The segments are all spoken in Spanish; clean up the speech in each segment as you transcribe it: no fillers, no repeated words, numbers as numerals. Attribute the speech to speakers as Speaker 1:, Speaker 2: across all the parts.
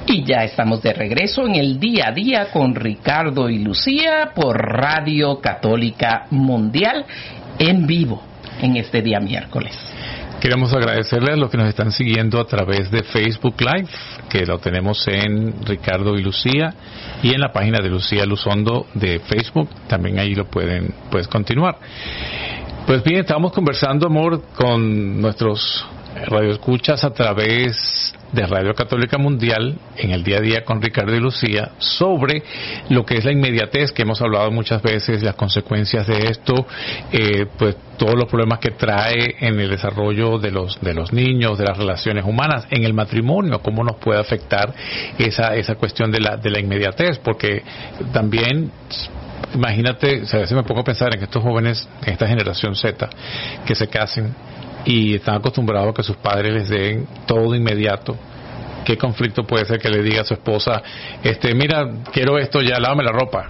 Speaker 1: Y ya estamos de regreso en el día a día con Ricardo y Lucía por Radio Católica Mundial en vivo en este día miércoles.
Speaker 2: Queremos agradecerles a los que nos están siguiendo a través de Facebook Live, que lo tenemos en Ricardo y Lucía, y en la página de Lucía Luzondo de Facebook, también ahí lo puedes continuar. Pues bien, estamos conversando, amor, con nuestros radioescuchas a través de Radio Católica Mundial en el día a día con Ricardo y Lucía sobre lo que es la inmediatez, que hemos hablado muchas veces, las consecuencias de esto, pues todos los problemas que trae en el desarrollo de los niños, de las relaciones humanas, en el matrimonio, cómo nos puede afectar esa cuestión de la inmediatez, porque también imagínate, o sea, a veces me pongo a pensar en estos jóvenes, en esta generación Z, que se casen y están acostumbrados a que sus padres les den todo de inmediato. ¿Qué conflicto puede ser que le diga a su esposa, mira, quiero esto ya, lávame la ropa?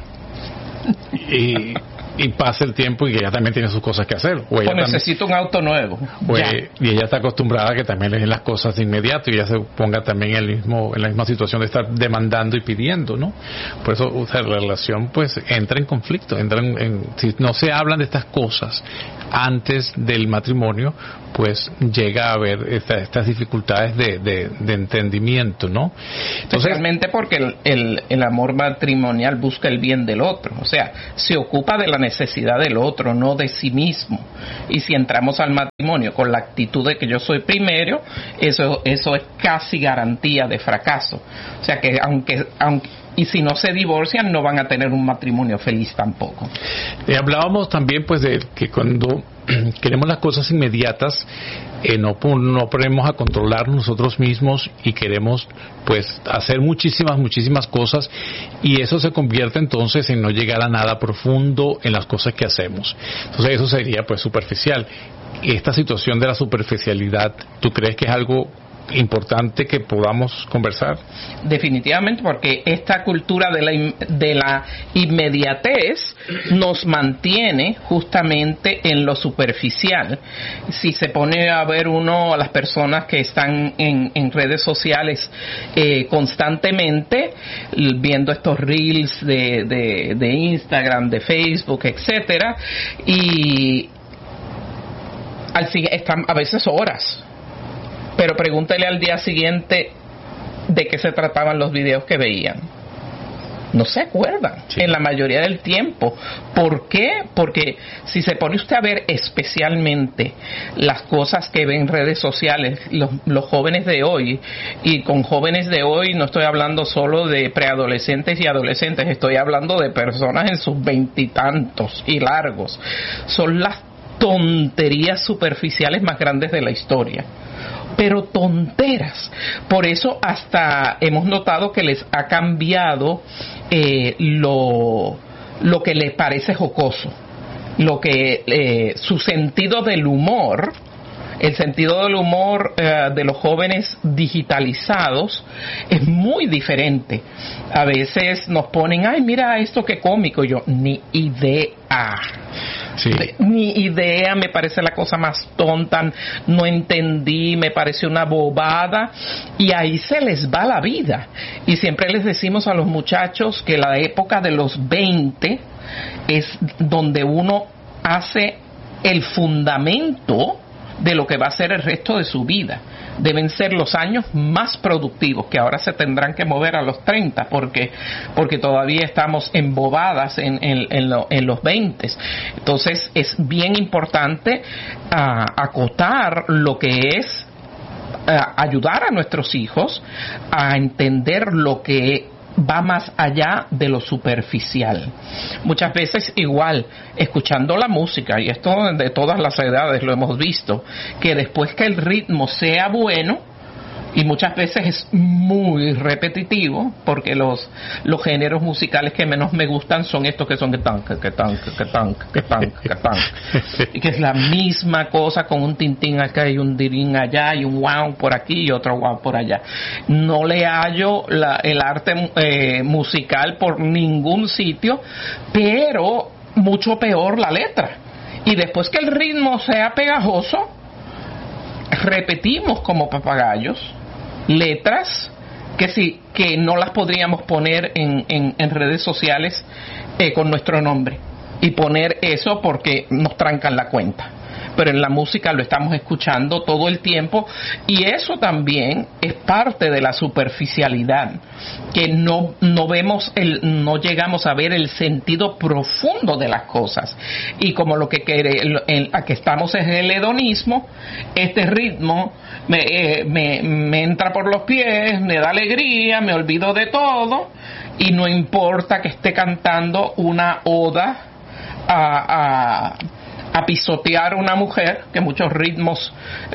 Speaker 2: Y pasa el tiempo y ella también tiene sus cosas que hacer. O
Speaker 1: necesito un auto nuevo.
Speaker 2: Y ella está acostumbrada a que también le den las cosas de inmediato y ella se ponga también en la misma situación de estar demandando y pidiendo, ¿no? Por eso, o sea, la relación pues entra en conflicto, si no se hablan de estas cosas antes del matrimonio, pues llega a haber estas dificultades de entendimiento, ¿no?
Speaker 1: Entonces, especialmente porque el amor matrimonial busca el bien del otro, o sea, se ocupa de la necesidad del otro, no de sí mismo. Y si entramos al matrimonio con la actitud de que yo soy primero, eso es casi garantía de fracaso. O sea que aunque y si no se divorcian, no van a tener un matrimonio feliz tampoco.
Speaker 2: Hablábamos también pues de que cuando queremos las cosas inmediatas, no ponemos a controlar nosotros mismos y queremos pues hacer muchísimas cosas, y eso se convierte entonces en no llegar a nada profundo en las cosas que hacemos. Entonces eso sería pues superficial. Esta situación de la superficialidad, ¿tú crees que es algo importante que podamos conversar?
Speaker 1: Definitivamente, porque esta cultura de la inmediatez nos mantiene justamente en lo superficial. Si se pone a ver uno a las personas que están en redes sociales constantemente viendo estos reels de Instagram, de Facebook, etcétera, y están a veces horas. Pero pregúntele al día siguiente de qué se trataban los videos que veían. No se acuerdan, sí, en la mayoría del tiempo. ¿Por qué? Porque si se pone usted a ver especialmente las cosas que ven en redes sociales, los jóvenes de hoy, y con jóvenes de hoy no estoy hablando solo de preadolescentes y adolescentes, estoy hablando de personas en sus veintitantos y largos, son las tonterías superficiales más grandes de la historia. Pero tonteras. Por eso hasta hemos notado que les ha cambiado lo que les parece jocoso, su sentido del humor. El sentido del humor de los jóvenes digitalizados es muy diferente. A veces nos ponen, ay, mira esto qué cómico. Yo, ni idea. Sí. Ni idea, me parece la cosa más tonta, no entendí, me parece una bobada, y ahí se les va la vida. Y siempre les decimos a los muchachos que la época de los 20 es donde uno hace el fundamento de lo que va a ser el resto de su vida. Deben ser los años más productivos, que ahora se tendrán que mover a los 30 porque todavía estamos embobadas en los 20. Entonces es bien importante acotar lo que es ayudar a nuestros hijos a entender lo que va más allá de lo superficial. Muchas veces igual, escuchando la música, y esto de todas las edades lo hemos visto, que después que el ritmo sea bueno, y muchas veces es muy repetitivo, porque los géneros musicales que menos me gustan son estos que son que tan, y que es la misma cosa con un tintín acá y un dirín allá y un wow por aquí y otro wow por allá. No le hallo el arte musical por ningún sitio, pero mucho peor la letra. Y después que el ritmo sea pegajoso, repetimos como papagayos letras que no las podríamos poner en redes sociales con nuestro nombre y poner eso porque nos trancan la cuenta. Pero en la música lo estamos escuchando todo el tiempo, y eso también es parte de la superficialidad, que no no llegamos a ver el sentido profundo de las cosas. Y como lo que aquí estamos es el hedonismo, este ritmo me entra por los pies, me da alegría, me olvido de todo, y no importa que esté cantando una oda a pisotear a una mujer, que muchos ritmos,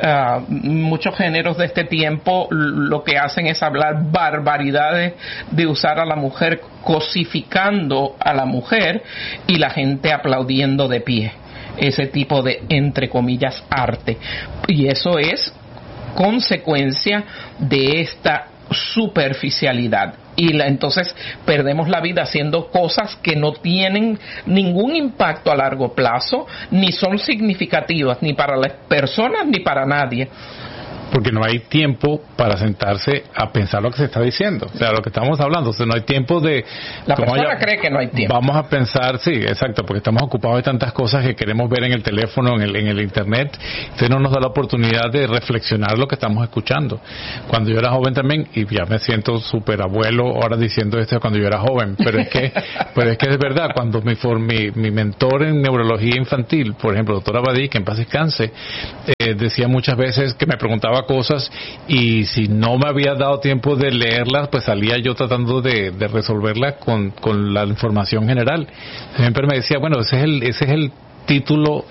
Speaker 1: muchos géneros de este tiempo lo que hacen es hablar barbaridades, de usar a la mujer, cosificando a la mujer, y la gente aplaudiendo de pie ese tipo de, entre comillas, arte. Y eso es consecuencia de esta superficialidad, y entonces perdemos la vida haciendo cosas que no tienen ningún impacto a largo plazo, ni son significativas ni para las personas ni para nadie.
Speaker 2: Porque no hay tiempo para sentarse a pensar lo que se está diciendo, o sea, lo que estamos hablando. O sea, no hay tiempo de...
Speaker 1: La persona cree que no hay tiempo.
Speaker 2: Vamos a pensar, sí, exacto, porque estamos ocupados de tantas cosas que queremos ver en el teléfono, en el internet. Entonces no nos da la oportunidad de reflexionar lo que estamos escuchando. Cuando yo era joven también, y ya me siento súper abuelo ahora diciendo esto cuando yo era joven, pero es que es verdad. Cuando mi mentor en neurología infantil, por ejemplo, doctor Abadí, que en paz descanse, decía muchas veces que me preguntaba cosas, y si no me había dado tiempo de leerlas, pues salía yo tratando de resolverlas con la información general. Siempre me decía, bueno, ese es el título,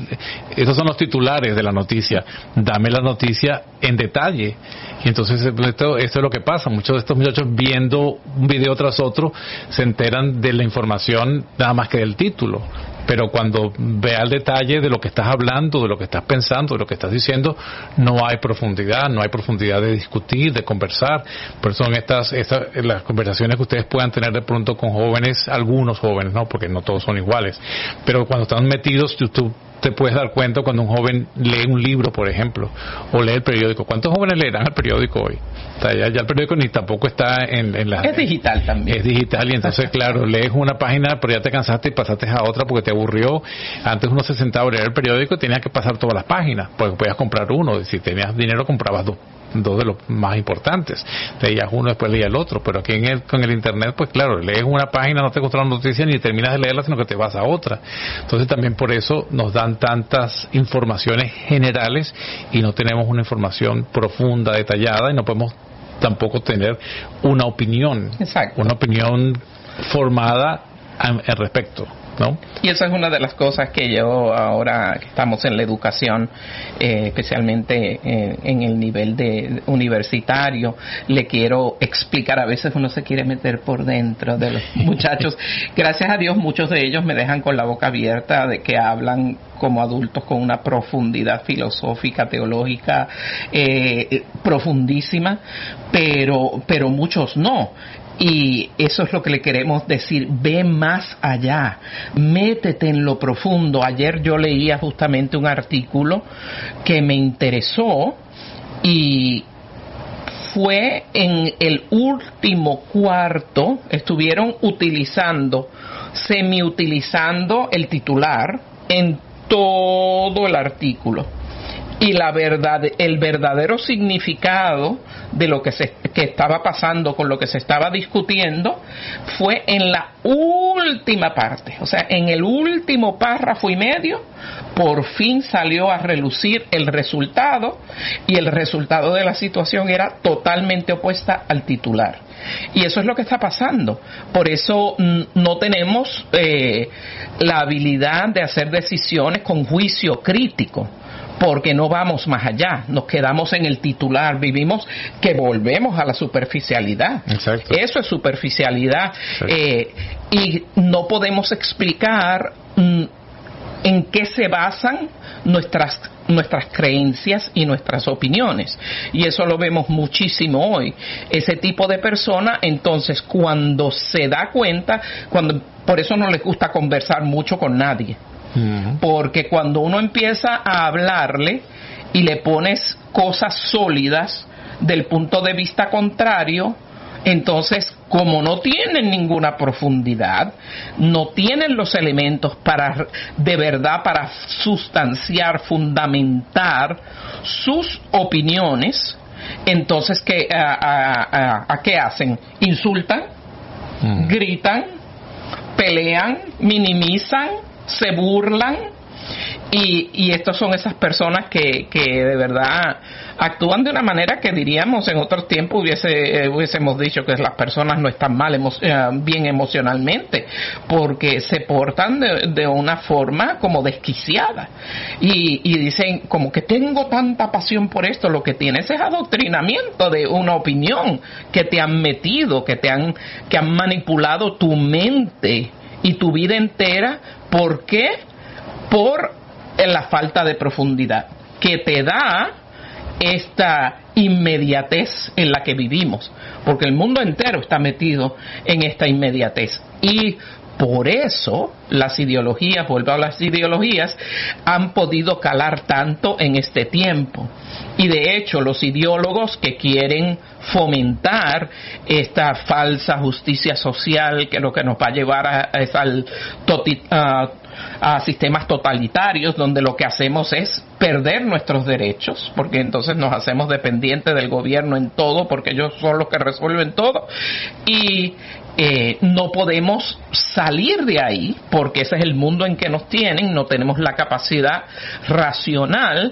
Speaker 2: esos son los titulares de la noticia, dame la noticia en detalle. Y entonces esto es lo que pasa. Muchos de estos muchachos, viendo un video tras otro, se enteran de la información nada más que del título, pero cuando vea el detalle de lo que estás hablando, de lo que estás pensando, de lo que estás diciendo, no hay profundidad de discutir, de conversar. Por eso son las conversaciones que ustedes puedan tener de pronto con jóvenes, algunos jóvenes, ¿no? Porque no todos son iguales, pero cuando están metidos, tú te puedes dar cuenta cuando un joven lee un libro, por ejemplo, o lee el periódico. ¿Cuántos jóvenes leerán el periódico hoy? O sea, ya el periódico ni tampoco está en la...
Speaker 1: Es digital también.
Speaker 2: Es digital, y entonces, claro, lees una página, pero ya te cansaste y pasaste a otra porque te aburrió. Antes uno se sentaba a leer el periódico y tenía que pasar todas las páginas, porque podías comprar uno. Si tenías dinero, comprabas dos de los más importantes. Leías uno, después leías el otro. Pero aquí con el internet, pues claro, lees una página, no te gusta la noticia ni terminas de leerla, sino que te vas a otra. Entonces también por eso nos dan tantas informaciones generales y no tenemos una información profunda, detallada, y no podemos tampoco tener una opinión.
Speaker 1: Exacto. Una
Speaker 2: opinión formada al respecto, ¿no?
Speaker 1: Y esa es una de las cosas que yo, ahora que estamos en la educación, especialmente en el nivel de universitario, le quiero explicar. A veces uno se quiere meter por dentro de los muchachos. Gracias a Dios, muchos de ellos me dejan con la boca abierta, de que hablan como adultos con una profundidad filosófica, teológica, profundísima, pero muchos no. Y eso es lo que le queremos decir: ve más allá, métete en lo profundo. Ayer yo leía justamente un artículo que me interesó, y fue en el último cuarto, estuvieron semi-utilizando el titular en todo el artículo. Y el verdadero significado de lo que estaba pasando, con lo que se estaba discutiendo, fue en la última parte. O sea, en el último párrafo y medio, por fin salió a relucir el resultado, y el resultado de la situación era totalmente opuesta al titular. Y eso es lo que está pasando. Por eso no tenemos la habilidad de hacer decisiones con juicio crítico, porque no vamos más allá, nos quedamos en el titular, que volvemos a la superficialidad.
Speaker 2: Exacto.
Speaker 1: Eso es superficialidad. Y no podemos explicar en qué se basan nuestras creencias y nuestras opiniones, y eso lo vemos muchísimo hoy. Ese tipo de persona, entonces, cuando se da cuenta, por eso no les gusta conversar mucho con nadie. Porque cuando uno empieza a hablarle y le pones cosas sólidas del punto de vista contrario, Entonces, como no tienen ninguna profundidad, no tienen los elementos para, de verdad, para sustanciar, fundamentar sus opiniones, entonces, ¿qué hacen? Insultan, gritan, pelean, minimizan, se burlan, y estas son esas personas que de verdad actúan de una manera que diríamos en otros tiempos hubiésemos dicho que las personas no están bien emocionalmente, porque se portan de una forma como desquiciada y dicen como que tengo tanta pasión por esto. Lo que tienes es adoctrinamiento de una opinión que te han metido, que han manipulado tu mente y tu vida entera. ¿Por qué? Por la falta de profundidad que te da esta inmediatez en la que vivimos, porque el mundo entero está metido en esta inmediatez, y por eso las ideologías, vuelvo a las ideologías, han podido calar tanto en este tiempo. Y de hecho los ideólogos que quieren fomentar esta falsa justicia social, que lo que nos va a llevar a sistemas totalitarios, donde lo que hacemos es perder nuestros derechos, porque entonces nos hacemos dependientes del gobierno en todo, porque ellos son los que resuelven todo, y no podemos salir de ahí, porque ese es el mundo en que nos tienen. No tenemos la capacidad racional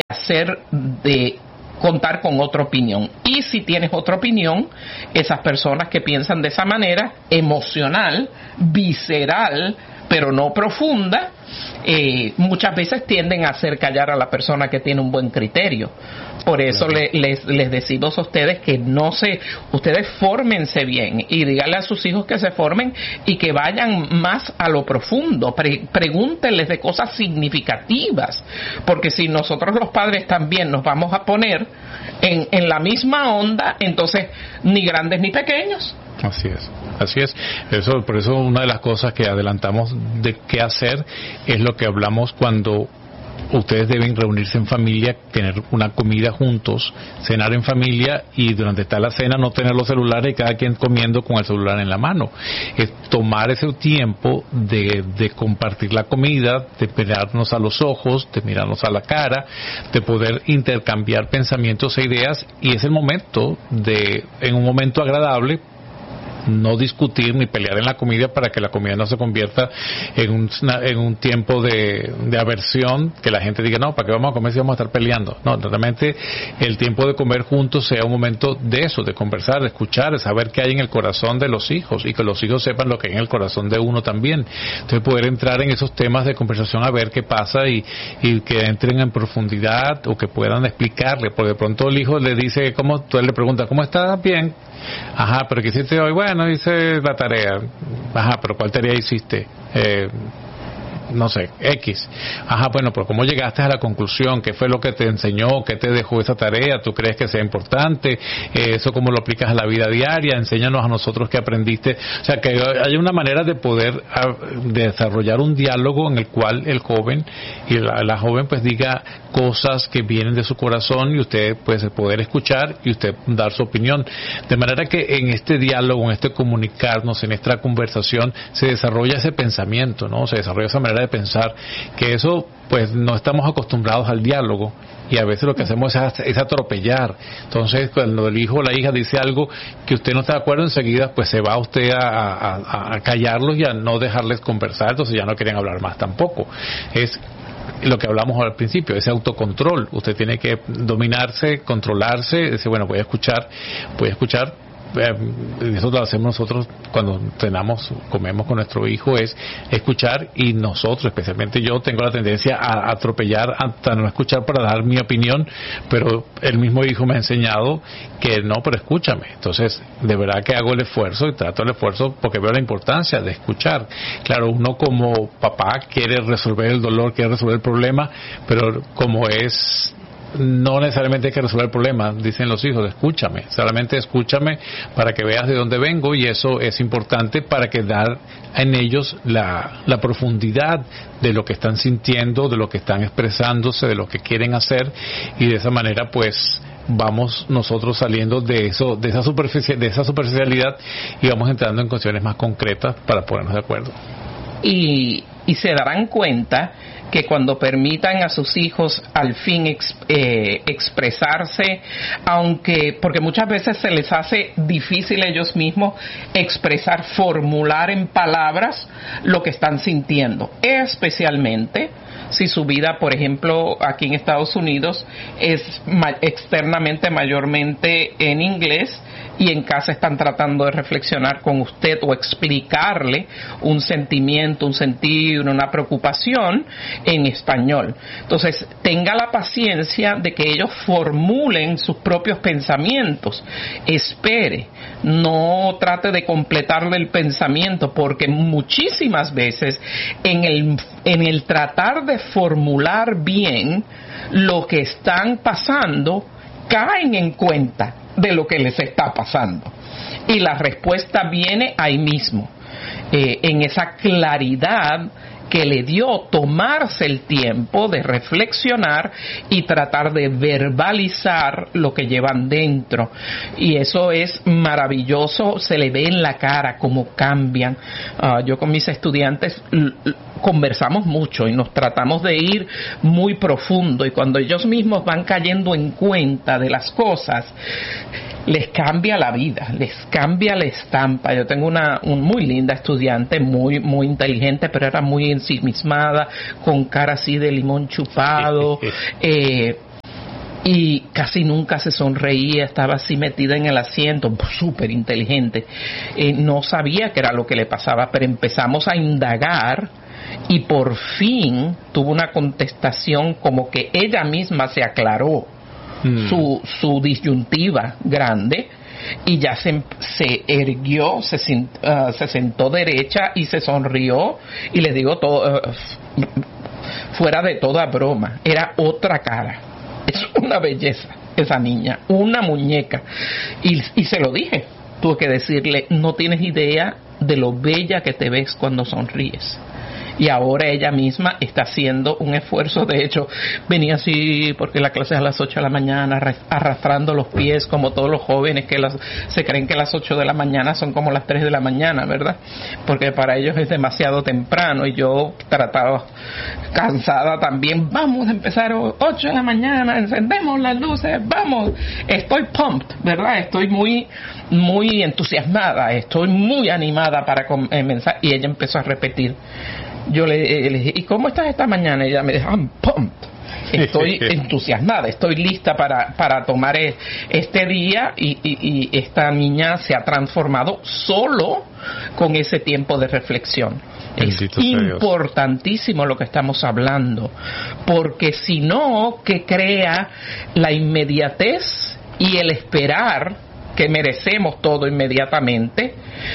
Speaker 1: de contar con otra opinión. Y si tienes otra opinión, esas personas que piensan de esa manera, emocional, visceral, pero no profunda, muchas veces tienden a hacer callar a la persona que tiene un buen criterio. Por eso les decimos a ustedes que ustedes fórmense bien, y díganle a sus hijos que se formen y que vayan más a lo profundo. Pregúntenles de cosas significativas, porque si nosotros los padres también nos vamos a poner en la misma onda, entonces ni grandes ni pequeños.
Speaker 2: Así es. Por eso una de las cosas que adelantamos de qué hacer es lo que hablamos cuando ustedes deben reunirse en familia, tener una comida juntos, cenar en familia, y durante la cena no tener los celulares y cada quien comiendo con el celular en la mano. Es tomar ese tiempo de compartir la comida, de mirarnos a los ojos, de mirarnos a la cara, de poder intercambiar pensamientos e ideas, y es el momento en un momento agradable, no discutir ni pelear en la comida, para que la comida no se convierta en un tiempo de aversión, que la gente diga, no, ¿para qué vamos a comer si vamos a estar peleando? No, realmente el tiempo de comer juntos sea un momento de eso, de conversar, de escuchar, de saber qué hay en el corazón de los hijos, y que los hijos sepan lo que hay en el corazón de uno también. Entonces poder entrar en esos temas de conversación, a ver qué pasa, y que entren en profundidad, o que puedan explicarle, porque de pronto el hijo le dice, tú le preguntas, ¿cómo estás? Bien. Ajá, pero ¿qué hiciste hoy? Bueno, hice la tarea. Ajá, pero ¿cuál tarea hiciste? No sé, X. Ajá, bueno, pero ¿cómo llegaste a la conclusión? ¿Qué fue lo que te enseñó? ¿Qué te dejó esa tarea? ¿Tú crees que sea importante? ¿Eso cómo lo aplicas a la vida diaria? Enséñanos a nosotros qué aprendiste. O sea, que hay una manera de poder desarrollar un diálogo en el cual el joven y la joven pues diga cosas que vienen de su corazón, y usted pues poder escuchar y usted dar su opinión. De manera que en este diálogo, en este comunicarnos, en esta conversación, se desarrolla ese pensamiento, ¿no? Se desarrolla esa manera de pensar, que eso pues no estamos acostumbrados al diálogo, y a veces lo que hacemos es atropellar. Entonces cuando el hijo o la hija dice algo que usted no está de acuerdo, enseguida pues se va usted a callarlos y a no dejarles conversar, entonces ya no quieren hablar más tampoco. Es lo que hablamos al principio, ese autocontrol. Usted tiene que dominarse, controlarse, decir, bueno, voy a escuchar. Eso lo hacemos nosotros cuando comemos con nuestro hijo, es escuchar, y nosotros, especialmente yo, tengo la tendencia a atropellar, hasta no escuchar para dar mi opinión, pero el mismo hijo me ha enseñado que no, pero escúchame. Entonces, de verdad que hago el esfuerzo, y trato el esfuerzo porque veo la importancia de escuchar. Claro, uno como papá quiere resolver el dolor, quiere resolver el problema, pero no necesariamente hay que resolver el problema, dicen los hijos, escúchame, solamente escúchame para que veas de dónde vengo, y eso es importante para que dar en ellos la profundidad de lo que están sintiendo, de lo que están expresándose, de lo que quieren hacer, y de esa manera pues vamos nosotros saliendo de esa superficialidad y vamos entrando en cuestiones más concretas para ponernos de acuerdo.
Speaker 1: Y se darán cuenta que cuando permitan a sus hijos al fin expresarse, porque muchas veces se les hace difícil ellos mismos expresar, formular en palabras lo que están sintiendo, especialmente si su vida, por ejemplo, aquí en Estados Unidos es externamente mayormente en inglés y en casa están tratando de reflexionar con usted o explicarle un sentimiento, un sentir, una preocupación en español. Entonces, tenga la paciencia de que ellos formulen sus propios pensamientos. Espere, no trate de completarle el pensamiento, porque muchísimas veces en el tratar de formular bien lo que están pasando, caen en cuenta de lo que les está pasando y la respuesta viene ahí mismo, en esa claridad que le dio tomarse el tiempo de reflexionar y tratar de verbalizar lo que llevan dentro, y eso es maravilloso, se le ve en la cara cómo cambian. Yo con mis estudiantes conversamos mucho y nos tratamos de ir muy profundo, y cuando ellos mismos van cayendo en cuenta de las cosas, les cambia la vida, les cambia la estampa. Yo tengo una muy linda estudiante, muy muy inteligente, pero era muy ensimismada, con cara así de limón chupado, y casi nunca se sonreía, estaba así metida en el asiento, súper inteligente. No sabía qué era lo que le pasaba, pero empezamos a indagar y por fin tuvo una contestación, como que ella misma se aclaró su disyuntiva grande, y ya se erguió, se sentó derecha y se sonrió, y le digo todo, fuera de toda broma, era otra cara. Es una belleza esa niña, una muñeca, y se lo dije, tuve que decirle, no tienes idea de lo bella que te ves cuando sonríes. Y ahora ella misma está haciendo un esfuerzo. De hecho, venía así, porque la clase es a las 8 de la mañana, arrastrando los pies, como todos los jóvenes que se creen que las 8 de la mañana son como las 3 de la mañana, ¿verdad? Porque para ellos es demasiado temprano, y yo trataba, cansada también, vamos a empezar 8 de la mañana, encendemos las luces, vamos. Estoy pumped, ¿verdad? Estoy muy muy entusiasmada, estoy muy animada para comenzar. Y ella empezó a repetir. Yo le dije, ¿y cómo estás esta mañana? Y ella me dijo, I'm pumped. Estoy entusiasmada, estoy lista para tomar este día, y esta niña se ha transformado solo con ese tiempo de reflexión.
Speaker 2: Bendito
Speaker 1: es importantísimo lo que estamos hablando, porque si no, que crea la inmediatez y el esperar que merecemos todo inmediatamente,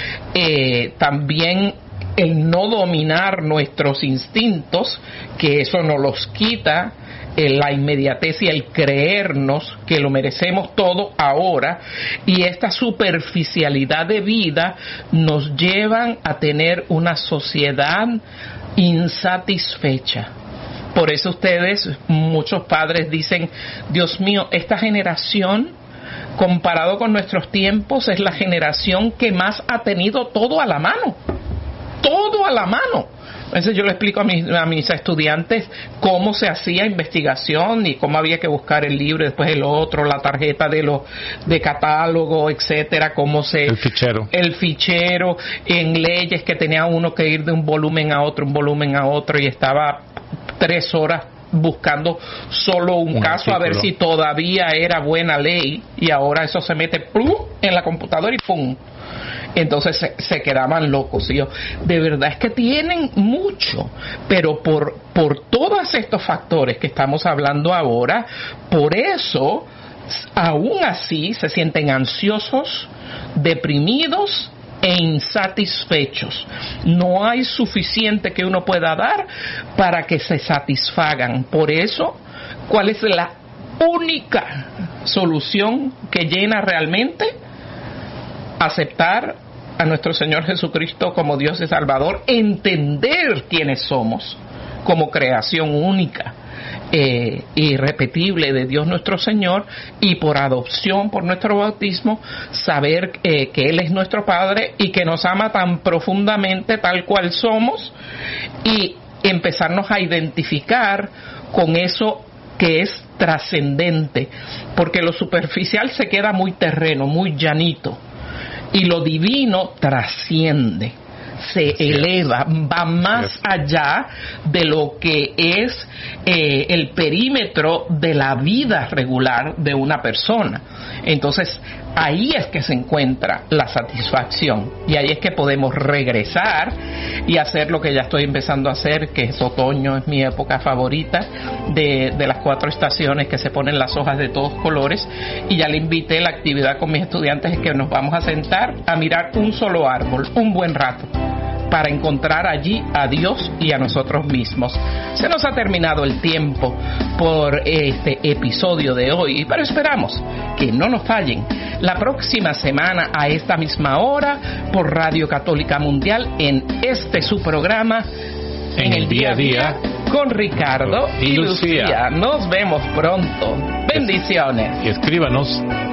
Speaker 1: también el no dominar nuestros instintos, que eso nos los quita, la inmediatez y el creernos que lo merecemos todo ahora, y esta superficialidad de vida nos llevan a tener una sociedad insatisfecha. Por eso ustedes, muchos padres dicen, Dios mío, esta generación, comparado con nuestros tiempos, es la generación que más ha tenido todo a la mano. Todo a la mano. Entonces yo le explico a mis estudiantes cómo se hacía investigación y cómo había que buscar el libro, después el otro, la tarjeta de catálogo, etcétera, cómo el fichero en leyes, que tenía uno que ir de un volumen a otro, y estaba 3 horas buscando solo un caso artículo, a ver si todavía era buena ley, y ahora eso se mete ¡plum! En la computadora y ¡pum! Entonces se quedaban locos. Y yo, de verdad es que tienen mucho, pero por todos estos factores que estamos hablando ahora, por eso aún así se sienten ansiosos, deprimidos e insatisfechos. No hay suficiente que uno pueda dar para que se satisfagan. Por eso, ¿cuál es la única solución que llena realmente? Aceptar a nuestro Señor Jesucristo como Dios y Salvador, entender quiénes somos como creación única, irrepetible de Dios nuestro Señor, y por adopción, por nuestro bautismo, saber que Él es nuestro Padre y que nos ama tan profundamente tal cual somos, y empezarnos a identificar con eso que es trascendente, porque lo superficial se queda muy terreno, muy llanito, y lo divino trasciende, se eleva, va más allá de lo que es el perímetro de la vida regular de una persona. Entonces, ahí es que se encuentra la satisfacción, y ahí es que podemos regresar y hacer lo que ya estoy empezando a hacer, que es otoño, es mi época favorita de las 4 estaciones, que se ponen las hojas de todos colores, y ya le invité. La actividad con mis estudiantes es que nos vamos a sentar a mirar un solo árbol un buen rato, para encontrar allí a Dios y a nosotros mismos. Se nos ha terminado el tiempo por este episodio de hoy, pero esperamos que no nos fallen la próxima semana a esta misma hora por Radio Católica Mundial en este su programa
Speaker 2: En el Día a Día
Speaker 1: con Ricardo y Lucía. Nos vemos pronto. Bendiciones.
Speaker 2: Y escríbanos